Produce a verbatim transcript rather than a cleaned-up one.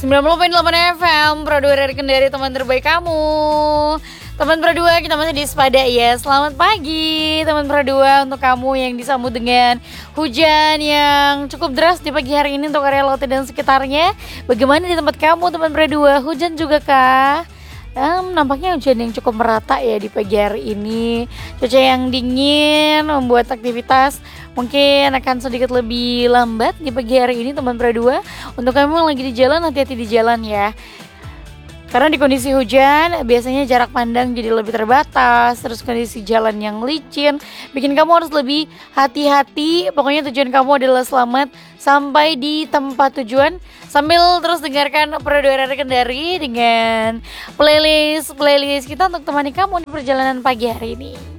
sembilan puluh koma delapan F M, Pro dua dari Kendari, teman terbaik kamu. Teman Pro dua, kita masih di Sepada ya. Selamat pagi teman Pro dua, untuk kamu yang disambut dengan hujan yang cukup deras di pagi hari ini untuk area Lotte dan sekitarnya. Bagaimana di tempat kamu teman Pro dua? Hujan juga kah? Um, nampaknya hujan yang cukup merata ya di pagi hari ini. Cuaca yang dingin membuat aktivitas mungkin akan sedikit lebih lambat di pagi hari ini teman Pro dua. Untuk kamu yang lagi di jalan, hati-hati di jalan ya. Karena di kondisi hujan biasanya jarak pandang jadi lebih terbatas, terus kondisi jalan yang licin bikin kamu harus lebih hati-hati. Pokoknya tujuan kamu adalah selamat sampai di tempat tujuan, sambil terus dengarkan Pro dua dari Kendari dengan playlist playlist kita untuk temani kamu di perjalanan pagi hari ini.